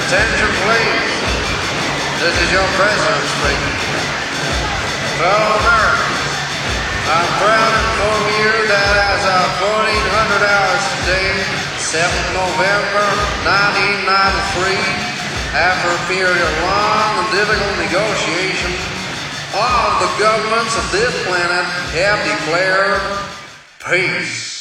Attention, please. This is your president speaking. Fellow Americans, I'm proud to inform you that as of 1400 hours today, 7th November 1993, after a period of long and difficult negotiation, all the governments of this planet have declared peace.